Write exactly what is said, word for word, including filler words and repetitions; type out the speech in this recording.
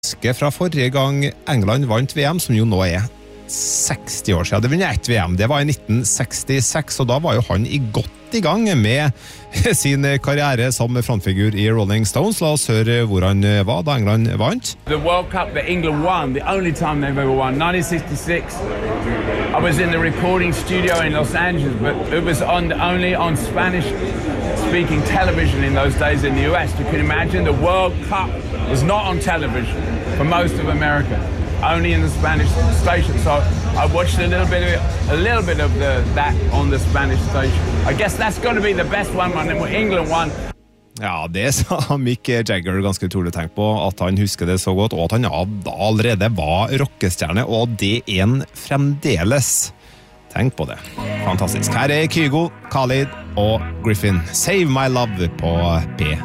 Fra forrige gang England vant V M, som jo nå er seksti år siden. Det vinner ett V M, det var i nitten sekstiseks, og da var jo han i godt i gang med sin karriere som frontfigur i Rolling Stones. La oss høre hvor han var da England vant. The World Cup that England won, the only time they've ever won, nineteen sixty-six. I was in the recording studio in Los Angeles, but it was on only on Spanish-speaking television in those days in the U S. You can imagine the World Cup was not on television for most of America, only in the Spanish station. So I watched a little bit of it, a little bit of the, that on the Spanish station. I guess that's going to be the best one when England won. Ja, det sa Mick Jagger ganske utrolig tenkt på, at han husker det så godt, og at han allerede var rockestjerne, og det er en fremdeles. Tenk på det. Fantastisk. Her er Kygo, Khalid og Griffin. Save My Love på P